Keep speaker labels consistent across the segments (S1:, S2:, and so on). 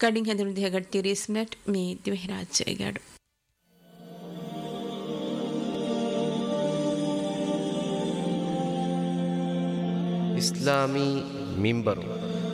S1: ಗಡಿಂಗ್ ಹೆಂದಿನ ದಿಹ ಗಡ್ 30 ಮಿನಿಟ್ ಮೀ ದಿವಹಿ ರಾಜ್ಯ ಗಡು
S2: ಇಸ್ಲಾಮಿ ಮಿಂಬರು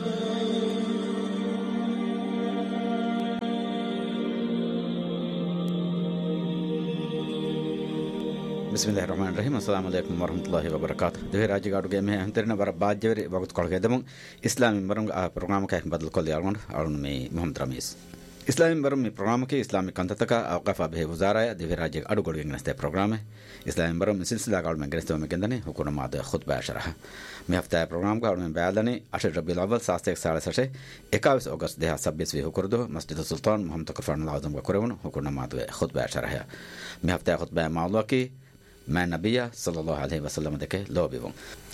S3: Bismillahirrahmanirrahim. Assalamualaikum warahmatullahi wabarakatuh. Devi Raji Gadu game hanterina bara baajjeri wagut kolge demon Islami barum program ka badal kolli algon alun me Muhammad Ramis. Islami barum me program ke Islami kantataka awqafa be wizara Devi Raji adu golu ngeste program Islami barum silsila gal men ngeste me gendane hukuna mad khutba sharh. Me hafta program ka alun baadani 8 Rabiul Awwal 21 August 2026 hukurdo Masjid Sultan Muhammad Takfan Azam ka korewon hukuna mad khutba sharh. Me hafta khutba mawdu ki مع النبي صلى الله عليه وسلم دكه لوبيهم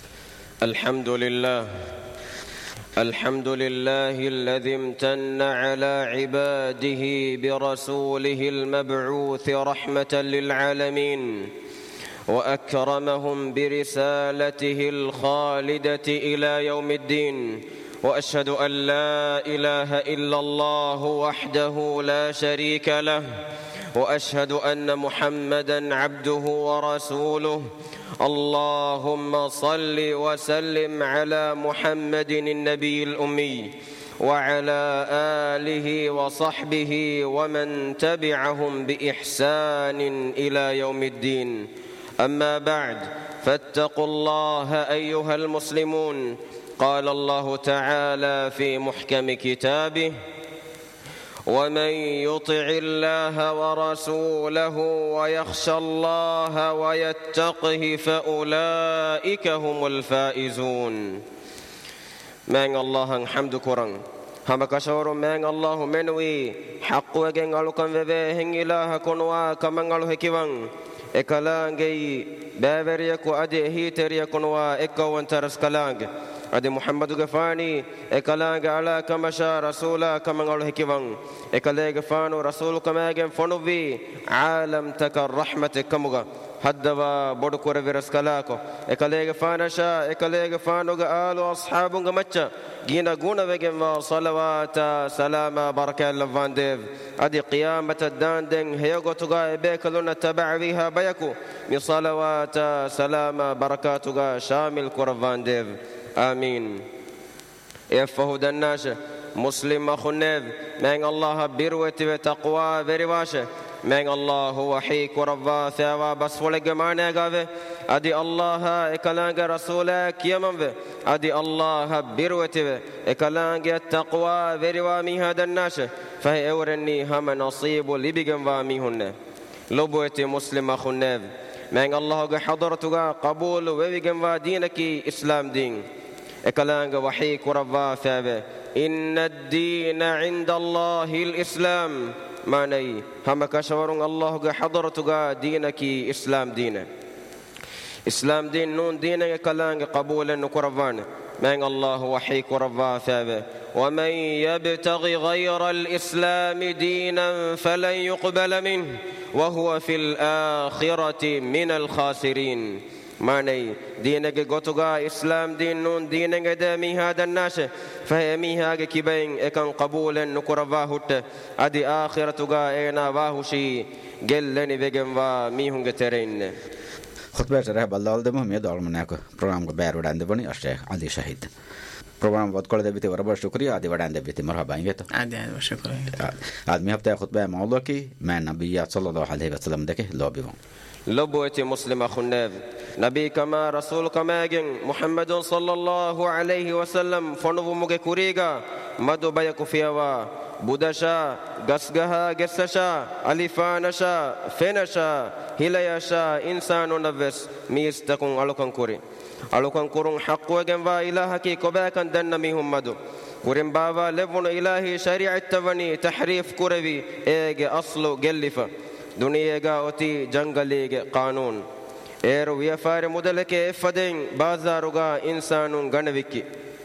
S2: الحمد لله الذي امتن على عباده برسوله المبعوث رحمة للعالمين وأكرمهم برسالته الخالدة إلى يوم الدين وأشهد أن لا إله إلا الله وحده لا شريك له وأشهد أن محمدًا عبده ورسوله اللهم صل وسلم على محمد النبي الأمي وعلى آله وصحبه ومن تبعهم بإحسان إلى يوم الدين أما بعد فاتقوا الله أيها المسلمون قال الله تعالى في محكم كتابه ومن يطع الله ورسوله ويخشى الله ويتقه فأولئك هم الفائزون من الله حمد كرن هم كشور من الله منوي حق وجن علوكم وبهن إله كنوا كمن علو هكيوان إكلانجي بابريكو أدي هيتريا كنوا إكوان ترس كلانج أدي محمد غفاني إكلانج على كمشا رسولا كمن علو هكيوان إكلاج فانو رسول كماجن فنوبي عالم تك الرحمة كمغا هدوا بدكور برسكلاكو إكلاج فانشا إكلاج فانو قالوا أصحابه متى جينا جونا بجن صلوات سلام بركة لفانديف أدي قيامة الداندن هيجو تجا بيكلون تبع بها بيكو من صلوات سلام بركاتها شامل كورفانديف آمين يفهد الناس مسلم أخنيف من الله بروة وتقوى برواشه من الله وحي كربا ثوا بس فلق معنا قابه أدي الله إكلانج رسولك يمن أدي الله بروة إكلانج التقوى بروامي هذا الناس فهي أورني هم نصيب لبجن واميهن لبوة مسلم أخنيف من الله حضرتك قبول وبجن ودينك إسلام دين إكلانج وحي كربا ثوا إن الدين عند الله الإسلام ماني هم كشورون الله حضرتك دينك إسلام دين إسلام دين نون دينك كلام قبول نكرفان من الله وحي كرفا ثابه ومن يبتغي غير الإسلام دينا فلن يقبل منه وهو في الآخرة من الخاسرين ماني دينك غوتوغا إسلام دين نون دينك دامي هذا الناس فهمي هاga kibain ekan qabulen nukurava hutte adi akhiratuga ena wahushi gelleni vegenwa mihunge terenne
S3: khutba sharh baldaldemo me dalmanako program go bayar wadande bani Sheikh Ali Shahid program wad kol debite warba shukriya adi wadande bite marhaba ingeto
S1: adi shukriya
S3: admi hafta khutba mawdu ki ma nabiyya sallallahu alayhi wasallam deke lobiwo
S2: لبوتي مسلم أخناب نبي كما رسول كما محمد صلى الله عليه وسلم فنو مجي كوريغا مدو بيكو فيوا بودشا غسغها غسشا ألفانشا فنشا هليشا إنسان نفس ميستكون ألوكن كوري ألوكن كورون حق وجن وإلهك كباكن دن ميهم مدو كورين بابا لبون إلهي شريعة تبني تحريف كوربي إيجي أصلو جلفة دنيا أوتي جنگليگ قانون إيرو ويفار مدلك إفدين بازاروغا إنسانون غنويكي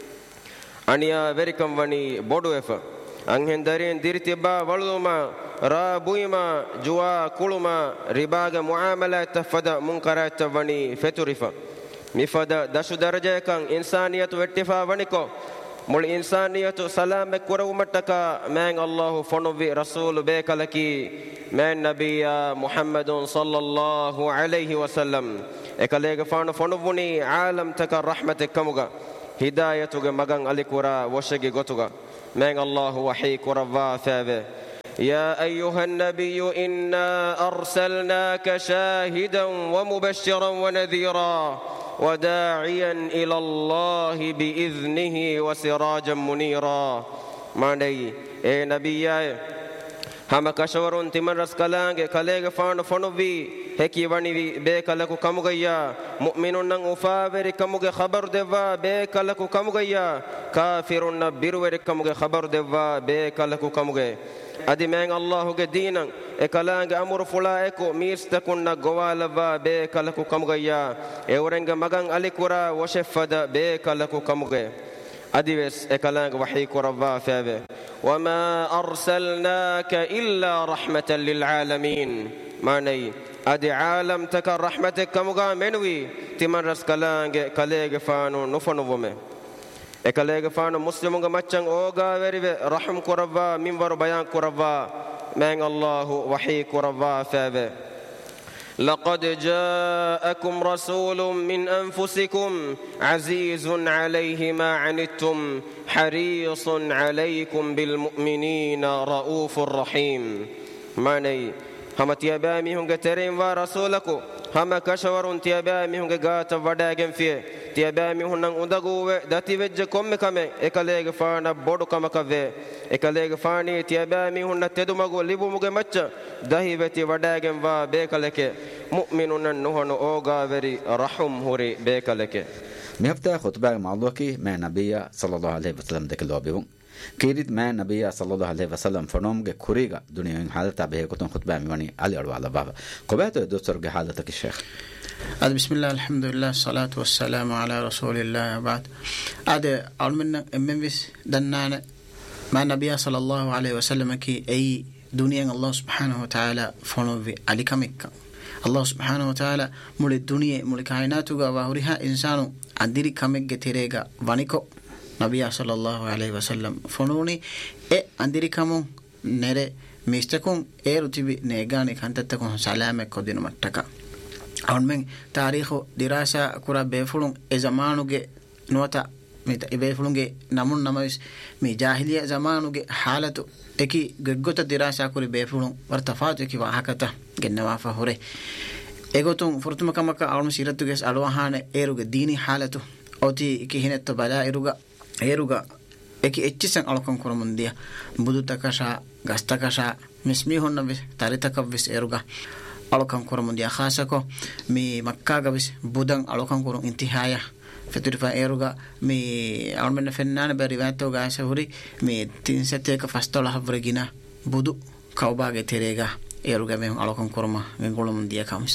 S2: أنيا وريكم وني بودو إفا أنهن دارين ديرتبا ولوما رابويما جوا كلما رباغ معاملة تفدا منكرات وني فتوريفا مفدا دشو درجة كان إنسانية واتفا ونيكو مول إنسانية سلام كرومتك من الله فنوي رسول بكلكي من نبي محمد صلى الله عليه وسلم إكليك فنوني عالم تك رحمتك كمغا هدايتك مغان أليكورا وشجي غتوغا من الله وحي كروا فابه يا أيها النبي إنا أرسلناك شاهدا ومبشرا ونذيرا وداعيا إلى الله بإذنه وسراجا منيرا معني إيه نبي هم كشورون تمرس كلانge كلege فانوي هكي واني بكلكو كمغيا مؤمنون أفابر كمغ خبر دوا بكلكو كمغيا كافرون بيرور كمغ خبر دوا بكلكو كمغ adi men Allahuge diinan e kalaange amuru fula eko miistakunna gowalava be kalaku kamugaya e orenga magan alikura washefada be kalaku kamuge adi wes e kalaange wahi kurava fabe wama arsalnaka illa rahmatan lil alamin manai adi alam taka rahmatek kamuga menwi timaras kalaange kalege faanu nufonuvume إكليك فان مسلمون ماتشان أوغا وريب رحم كربا منبر بيان كربا من الله وحي كربا فابه لقد جاءكم رسول من أنفسكم عزيز عليه ما عنتم حريص عليكم بالمؤمنين رؤوف رحيم ماني هم تيابامي هم ترين ورسولكم هم كشور تيابامي هم غات وداغن فيه تيابامي هم ندغو دتي وجه كوم كمه اكليغ فانا بودو كما كوي اكليغ فاني تيابامي هم تدمغو ليبومغه مچ دهي وتي وداغن وا بكلك مؤمنون نهن اوغا وري رحم هوري بكلك
S3: ميفتا خطبه معلوكي ما نبي صلى الله عليه وسلم دكلوبيون كيريد ما نبي صلى الله عليه وسلم فنومge kuriga duniya حالتا به كتن خطبه ميوني علي على بابا كوباتو دوسترغ حالتك الشيخ
S4: بسم الله الحمد لله الصلاة والسلام على رسول الله بعد هذا علمنا اممس دنانا ما نبي صلى الله عليه وسلم كي اي دنيا الله سبحانه وتعالى فنوبي عليكمك الله سبحانه وتعالى مول الدنيا مول كائنات وهورها انسان عندي كمك تيريغا وانيكو نبي صلى الله عليه وسلم فنوني عندي كمو نره ميستكم رتبي نيغاني كانتتكم سلامك كدين متكا أون من تاريخ دراسة كورا بيفلون زمانوجي نوتا ميت بيفلونجي نمون نمايس مي جاهلية زمانوجي حالته إكي جعوتا دراسة كوري بيفلون ورتفاعته كي واحكته جنوا فهوري إيغوتون فرتما كماكا أون سيرتو جس ألوهانه إيروجي ديني حالته أوتي كي هنا تبلا إيروجا إكي إتشسن ألوكم كورمنديا بدو تكاشا غاستكاشا مسمي هون بس تاريتك بس إيروجا ألوكم كورمنديا خاصكو مي مكة بس بدن ألوكم كورم انتهايا فترفا إيروجا مي أول من فنان بريواتو غاسهوري مي تنسيتك فاستولا هفرجينا بدو كوباغي تيريغا إيروجا مي ألوكم كورما غنقولمنديا كامس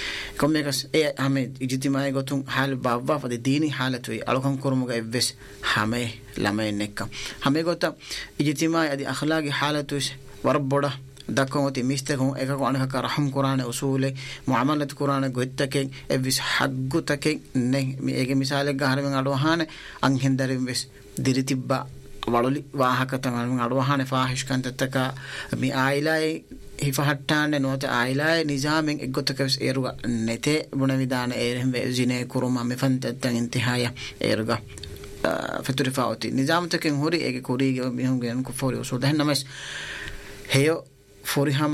S4: كميكس همه اجتماعي گتون حال بابا فدي ديني حالتوي الوكم كرمغا ابس همه لمه نك همه گتا اجتماعي ادي اخلاقي حالتوس وربودا دكوتي ميستكون اكو انك رحم قران اصول معامله قران گتك ابس حقتك نه ميگه مثال گهرمن اڑوهان انهندر بس ديرتيبا වලලි වාහකතන් අඩවහන ෆාහිෂ් කන්තතක මේ ආයිලායි හිෆහට්ටාන නොත ආයිලායි නිසාමෙන් එක්ගොතකස් ඒරුග නැතේ බුණ විදාන ඒරෙම් වෙජිනේ කුරුම මෙෆන්තත්තන් ඉන්තිහාය ඒරුග ෆතුරිෆාවති නිසාමතකෙන් හොරි ඒකේ කුරීගේ මිහුගෙන් කුෆෝරි උසෝ දහන්නමස් හේයෝ ෆොරිහම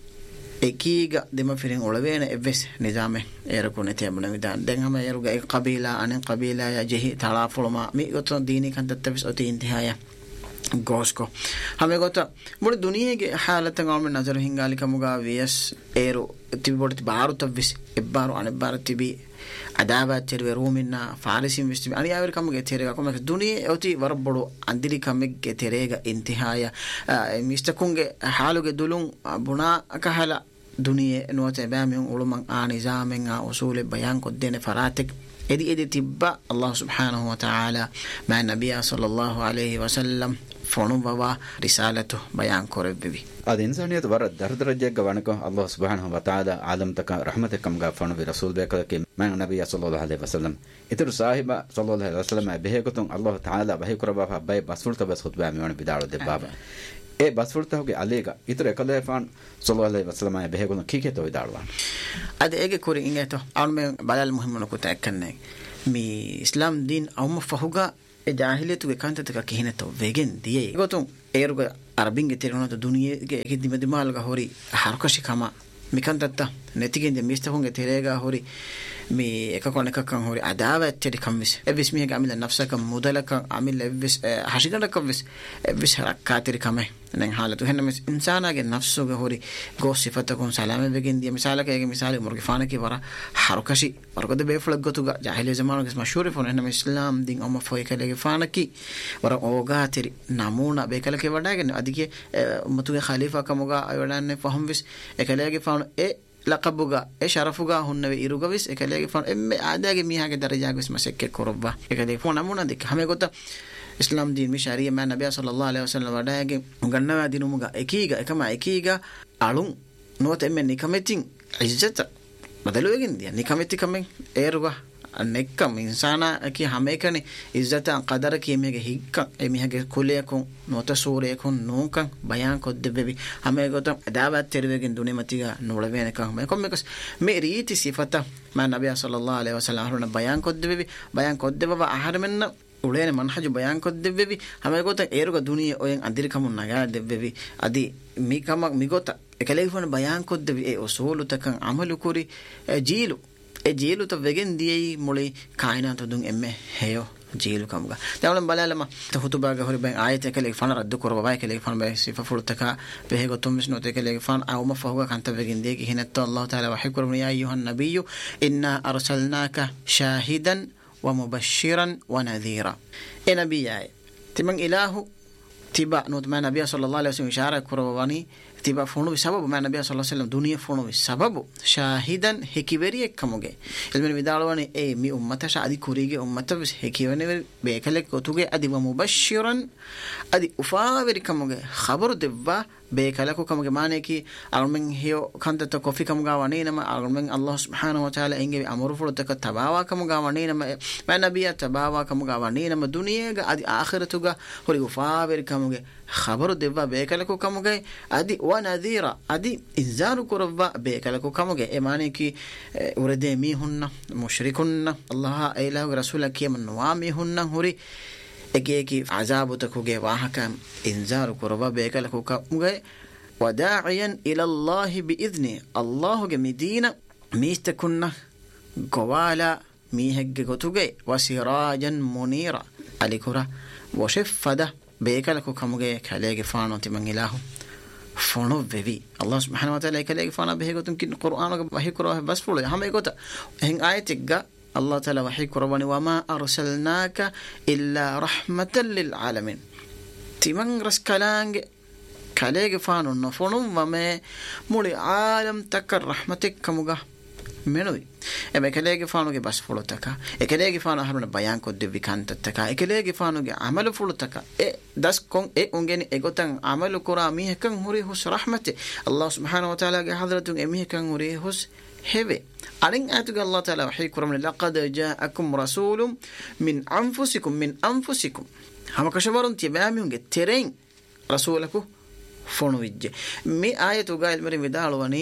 S4: ekiga dema firin olawena evves nizame erakune temuna vidan den hama eruga ek qabila anen qabila ya jehi talafulma mi goton dini kan tattavis oti intihaya gosko hame gota mul duniyege halatan alme nazar hingali kamuga vs eru tibodti barutavvis ebbaru anebbarati adaba terwe rumina farisim visti ani aver kamuge terega komek duniye oti warbodu andiri kamege terega intihaya mistakunge haluge dulun buna akahala duniye note bamiun uluman anizamen a usule bayan ko dene faratek إدي تبا الله سبحانه وتعالى مع النبي صلى الله عليه وسلم فونو بابا رسالته بيان كوربي
S3: هذا إنسانية برا درجة جوانك الله سبحانه وتعالى عالم تك رحمتكم غفرنا برسول بك من النبي صلى الله عليه وسلم إتر صاحب صلى الله عليه وسلم بهيكتون الله تعالى بهيكربا باي بسولت بس خطبة ميون بدارو دبابا إيه بسولت هو عليك إتر كله فان صلى الله عليه وسلم بهيكون كيكه تو بداروان
S4: هذا إيه كوري إنجتو أرمي بدل مهم نكوت أكنّي مي إسلام دين أو مفهوجا جاهلية وكانت تكاكينة تو فيجن ديه قطون إيرجع عربين كتيرنا الدنيا كدي مدمال كهوري حركة كما مكان تتا نتيجة دي ميستهم كتيرجع هوري مي كأكون كأكون هوري عداوة تدي كمبس إبس ميه عامل نفسك موديلك عامل إبس حشيدنا كمبس إبس كاتير كمه نين حالة تو هنا مس إنسان أجي نفسه كهوري قوس صفتكم سلامة بيجن دي مثالك أجي مثال مرقفانة كي برا حركة شيء بركة بيفلق قطوع جاهلية زمان كيس مشهور فون هنا إسلام دين أما فوي كله فانا كي برا أوجا تري نامونا بيكله كي برا كن أديكي متوجه خليفة كموجا أيوة فهم بس كله كي فان لقبوجا شرفوجا هن بيروجا بس كله كي فان عادة ميها كدرجة بس مسك كوربا كله فان نامونا ديك همه قطة إسلام دين مشارية ما النبي صلى الله عليه وسلم وداعي وقلنا دينه مجا إكيجا كما إكيجا علوم نوت أمن نكمتين عزت بدلوا يجين دي نكمتي كمين إيروا النكم إنسانا أكي هميكني عزت قدر كي ميجا هيك ميجا كليكم نوت سوريكم نوكا بيان كود دببي هميجا تام دعوات ترويجين دوني متيجا نولبين كم ميكم ميكس ميريتي صفته ما النبي صلى الله عليه وسلم هرنا بيان كود دببي بيان كود دببا أحد منا ولين منهج بيان كود دببي همه قطع إيرو الدنيا أوين أدير كمون نجار دببي أدي ميقطع كليفون بيان كود دببي أصول تكان عمل كوري جيلو تفجن دي مولي كائنات تدون إمه هيو جيلو كمغا تمام بلا لما تخطو باغا هوري بين آية كليفون رد كورو باي كليفون باي صفة فرتكا بهيغو تومس نوتي كليفون أو ما فهو كان تفجن دي هنا الله تعالى وحكر يا أيها النبي إنا أرسلناك شاهدا ومبشرا ونذيرا نبي جاي تمن إله تبا نوت ما نبي صلى الله عليه وسلم إشارة كرواني تبا فونو بسبب ما نبي صلى الله عليه وسلم دنيا فونو بسبب شاهدا هكيبري كموجي المن بدالواني أي مي أمته شادي كوريجي أمته بس هكيبني بيكلك كتوجي أدي ومبشرا أدي أفاوري كموجي خبر دبا بيكلكو كموجي مانه كي أرمن هيو كانت تكوفي كموجا وانينا ما أرمن الله سبحانه وتعالى إنجي أمر فرتك تباوا كموجا وانينا ما نبي تباوا كموجا وانينا ما دنيا أدي آخرتوجا هوري أفاوري كموجي خبر دبا بيكلكو كموجي أدي ونذيرا أدي إنذار كربا بيكلكو كموجي إيمانه كي ورده ميهن مشركون الله إله ورسولك من نوامي هن هوري أجيكي عذاب تكوجي واحكام إنذار كربا بيكلكو كموجي وداعيا إلى الله بإذنه الله جمدينا ميستكنا قوالا ميهج كتوجي وسراجا منيرا عليكورا وشفده بيكلكو كموجي كلاجي فانو تمن إله فانو بيبي الله سبحانه وتعالى كلاجي فانا بهيكوتن كن القرآن وهيكورا بس فلو هم يكوتا هن آيتك الله تعالى وحيكورا وما أرسلناك إلا رحمة للعالمين تمن رسكلانج كلاجي فانو نفانو وما مولي عالم تكر رحمتك كموجا منوي أما كلاجي فانو جي بس فلو تكا كلاجي فانو هرنا بيان كود دبي كانت تكا كلاجي فانو جي عمل فلو تكا داس كون أونجني إغوتان عمل كورا ميه كان هوري هوس رحمته الله سبحانه وتعالى جي حضرتون ميه كان هوري هوس هبه أرين أتوقع الله تعالى وحي كرم لقد جاءكم رسول من أنفسكم هم كشبارون تباميون جي ترين رسولكو فونو ويجي مي آية وقايل مري مدالواني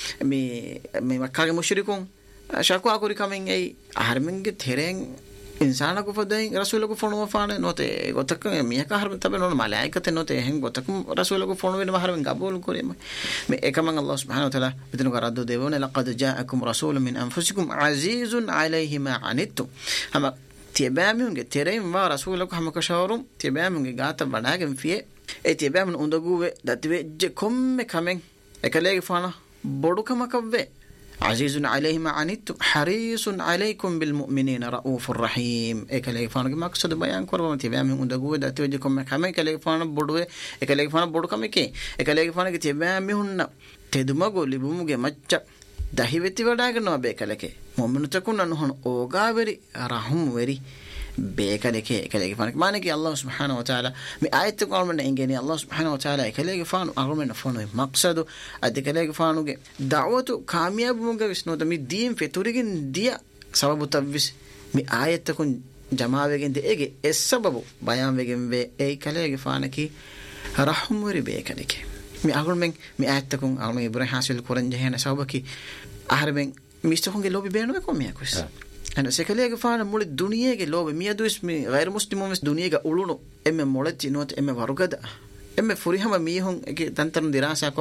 S4: مي مكاغي مشركون شاكو أكوري كامين أي أهرمينجي تهرين إنسانا كو فدين رسولكو فونو وفاني نوتي غوتكم ميهكا هرمين تبين نون ملايكة نوتي هن غوتكم رسولكو فونو وينما هرمين قبول كوري مي إكمان الله سبحانه وتعالى بدنو قرادو ديبون لقد جاءكم رسول من أنفسكم عزيز عليه ما عنتم هما تيباميون تيرين ما رسولكو هما كشاورم تيباميون غاتا بناغم فيه اتباع من اندغوه دتوي جكم كمن اكلي فانا بودكم كبه عزيز عليه ما عنتم حريص عليكم بالمؤمنين رؤوف رحيم اكلي فانا مقصد بيان كرم اتباع من اندغوه دتوي جكم كمن اكلي فانا بودوه اكلي فانا بودكم كي اكلي فانا اتباع من تدمغو لبومغه مچ dahivetti wadaganno bekaleke mu'minutakun anhon ogaveri rahum veri bekaleke ekaleke fanak manaki Allah subhanahu wa ta'ala mi ayatu qalman ingeni Allah subhanahu wa ta'ala ekaleke fanu agmen fono maqsadu adikaleke fanuge da'watu kamyab muga visnoda mi deen feturigin dia sababu tabvis mi ayatakun jamavegen de ege es sababu bayan vegen ve ekaleke fanaki rahum veri bekaleke mi agmen mi ayatakun agmen ibrahim hasil kuran jehena sabaki aharben mistokunge lobi beeno ko mi akus ana sekalege faana muli duniyege lobe miyadus mi ghair muslimun duniyega ulunu emme molati not emme warugada emme furihama mihun ege tantarun dirasa